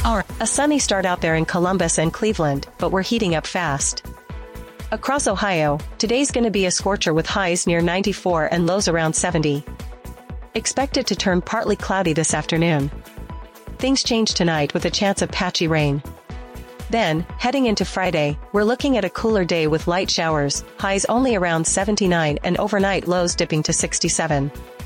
A sunny start out there in Columbus and Cleveland, but we're heating up fast. Across Ohio, today's gonna be a scorcher with highs near 94 and lows around 70. Expected to turn partly cloudy this afternoon. Things change tonight with a chance of patchy rain. Then, heading into Friday, we're looking at a cooler day with light showers, highs only around 79 and overnight lows dipping to 67.